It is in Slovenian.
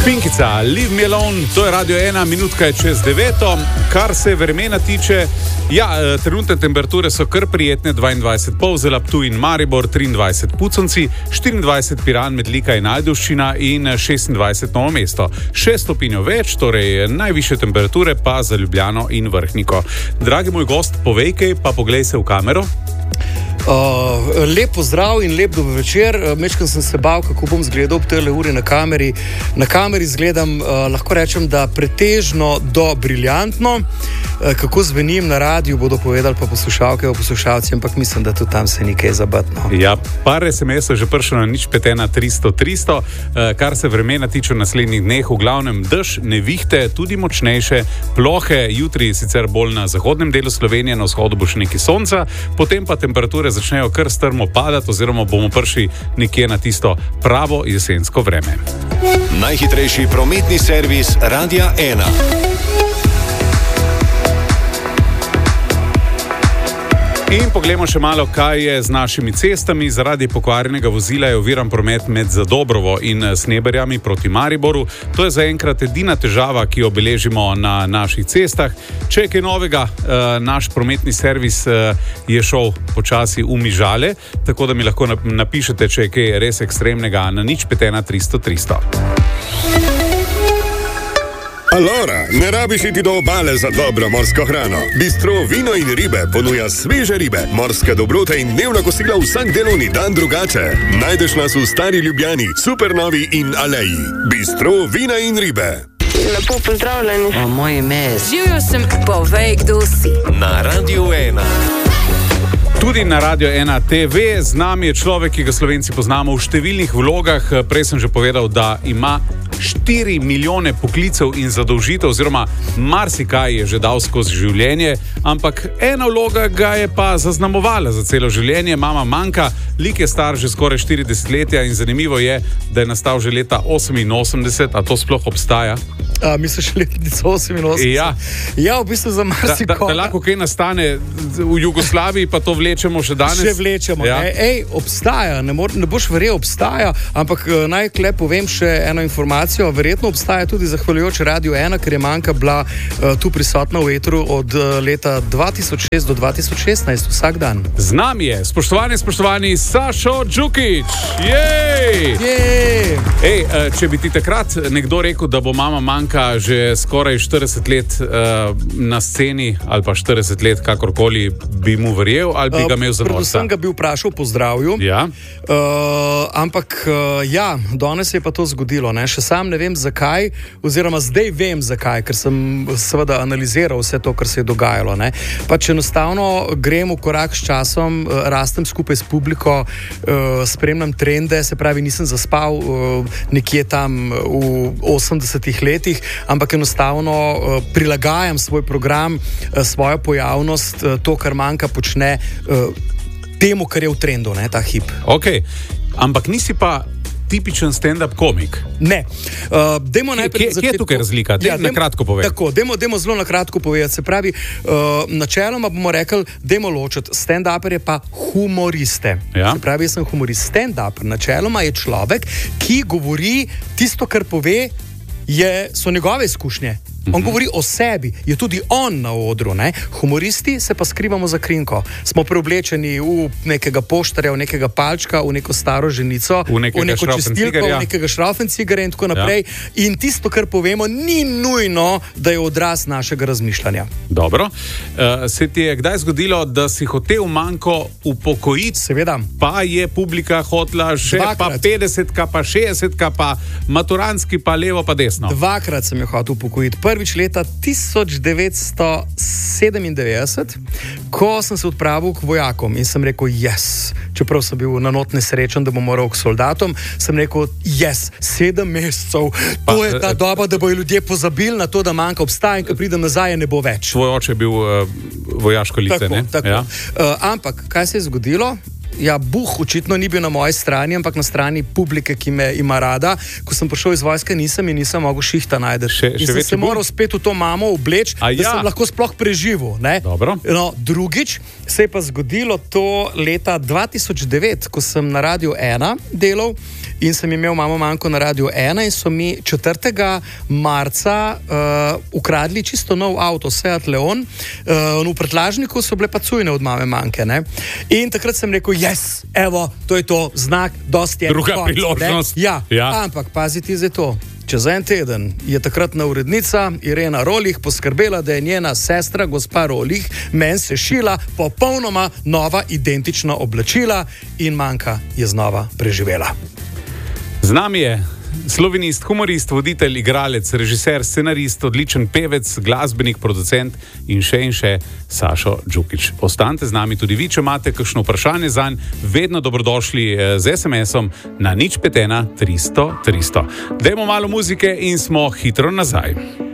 Pinkica, Leave Me Alone, to je Radio 1, minutka je čez 9. Kar se vremena tiče, trenutne temperature so kar prijetne, 22 Polzela, Ptuj in Maribor, 23 Puconci, 24 Piran, Medlika in Ajdovščina in 26 Novo mesto. 6 stopinj več, torej najvišje temperature pa za Ljubljano in Vrhniko. Dragi moj gost, povej kaj, pa poglej se v kamero. Lep pozdrav in lep dober večer. Mečkam sem se bal, kako bom zgledal ob tele uri na kameri. Na kameri zgledam, lahko rečem, da pretežno do briljantno. Kako zvenim na radiju, bodo povedali pa poslušalke in poslušalci, ampak mislim, da tudi tam se nekaj zabatno. Ja, par SMS-ov že prišlo na 051 300. Kar se vremena tiče v naslednjih dneh, v glavnem dež, nevihte, tudi močnejše, plohe, jutri sicer bolj na zahodnem delu Slovenije, na vzhodu bo še nekaj sonca, potem pa temperature začnejo kar strmo padati, oziroma bomo prišli nekje na tisto pravo jesensko vreme. Najhitrejši prometni servis Radia 1. In poglejmo še malo, kaj je z našimi cestami. Zaradi pokvarjenega vozila je oviran promet med Zadobrovo in Sneberjami proti Mariboru. To je zaenkrat edina težava, ki jo beležimo na naših cestah. Če je kaj novega, naš prometni servis je šel počasi v Mižale, tako da mi lahko napišete, če je kaj res ekstremnega, na 051 300 300. Alora, ne rabiš iti do obale za dobro morsko hrano. Bistro Vino in ribe ponuja sveže ribe, morske dobrote in dnevna kosila vsak delovni dan drugače. Najdeš nas v Stari Ljubljani, Supernovi in Aleji. Bistro Vina in ribe. Lepo pozdravljeni. Moje ime je... Živjo sem, povej, kdo si. Na Radio 1. Tudi na Radio 1 TV. Z nami je človek, ki ga Slovenci poznamo v številnih vlogah. Prej sem že povedal, da ima 4 milijone poklicev in zadolžitev, oziroma marsikaj je že dal skozi življenje, ampak ena vloga ga je pa zaznamovala za celo življenje. Mama Manka, lik je star že skoraj 40 letja in zanimivo je, da je nastal že leta 88, a to sploh obstaja? Misliš letnico 88? Ja, v bistvu za marsikoga. Da lahko kaj nastane v Jugoslaviji, pa to vlečemo še danes? Še vlečemo. Ja. Obstaja, ne boš verjel, obstaja, ampak naj klep povem še eno informacijo. Verjetno obstaja tudi zahvaljujoč Radio 1, ker je Manka bila tu prisotna v etru od leta 2006 do 2016, vsak dan. Z nami je, spoštovani, Sašo Džukić. Jej! Če bi ti takrat nekdo rekel, da bo Mama Manka že skoraj 40 let na sceni, ali pa 40 let, kakorkoli, bi mu verjel, ali bi ga imel za norca? Predvsem ga bi vprašal po zdravju. Ja. Ampak danes je pa to zgodilo. Ne? Še sam ne vem zakaj, oziroma zdaj vem zakaj, ker sem seveda analiziral vse to, kar se je dogajalo. Ne? Pač enostavno grem v korak s časom, rastem skupaj s publiko, spremljam trende, se pravi, nisem zaspal nekje tam v 80-ih letih, ampak enostavno prilagajam svoj program, svojo pojavnost, to, kar Manka počne, temu, kar je v trendu, ne, ta hip. Ok, ampak nisi pa tipičen stand-up komik. Ne. Kje je tukaj razlika? Na kratko povedati. Tako, dajmo zelo na kratko povedati. Se pravi, načeloma bomo rekli, dajmo ločiti stand-upere pa humoriste. Ja. Se pravi, jaz sem humorist. Stand-uper načeloma je človek, ki govori tisto, kar pove, so njegove izkušnje. On govori o sebi, je tudi on na odru, ne? Humoristi se pa skrivamo za krinko. Smo preoblečeni v nekega poštarja, v nekega palčka, v neko staro ženico, v neko čistilko, v nekega šrauffencigarja in tako naprej. Ja. In tisto, kar povemo, ni nujno, da je odraz našega razmišljanja. Dobro. Se ti je kdaj zgodilo, da si hotel Manko upokojiti? Seveda. Pa je publika hotla še dvakrat. Pa 50-ka, pa 60-ka, pa maturantski, pa levo, pa desno. Dvakrat sem jo hotel upokojiti. Prvič leta 1997, ko sem se odpravil k vojakom in sem rekel, čeprav sem bil na not nesrečen, da bom moral k soldatom, sem rekel, 7 mesecev, to je ta doba, da bojo ljudje pozabili na to, da Manka obstaja in ko pridem nazaj, ne bo več. Tvoj oče je bil vojaško lice, ne? Tako. Ja. Ampak, kaj se je zgodilo? Ja, očitno ni bil na moji strani, ampak na strani publike, ki me ima rada. Ko sem prišel iz vojske, nisem mogel šihta najti. In sem se moral spet v to mamo obleči, da sem lahko sploh preživel. No, drugič se je pa zgodilo to leta 2009, ko sem na Radio 1 delal in sem imel mamo manjko na Radiu 1 in so mi 4. marca ukradli čisto nov avto, Seat Leon. V prtlažniku so bile pa cujne od mame manjke. Ne? In takrat sem rekel, evo, to je to, znak, dosti je. Druga priložnost. Ja, ampak paziti za to. Čez en teden je takratna urednica Irena Rolih poskrbela, da je njena sestra, gospa Rolih, meni sešila popolnoma nova identična oblačila in manjka je znova preživela. Z nami je slovenist, humorist, voditelj, igralec, režiser, scenarist, odličen pevec, glasbenik, producent in še Sašo Džukić. Ostanite z nami tudi vi, če imate kakšno vprašanje zanj, vedno dobrodošli z SMS-om na 051 300 300. Dajmo malo muzike in smo hitro nazaj.